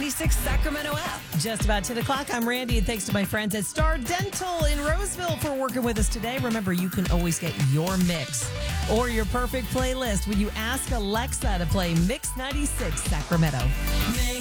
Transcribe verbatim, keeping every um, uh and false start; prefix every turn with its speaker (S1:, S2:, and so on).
S1: ninety-six Sacramento app.
S2: Just about ten o'clock. I'm Randy, and thanks to my friends at Star Dental in Roseville for working with us today. Remember, you can always get your mix or your perfect playlist when you ask Alexa to play Mix ninety-six Sacramento.
S1: Make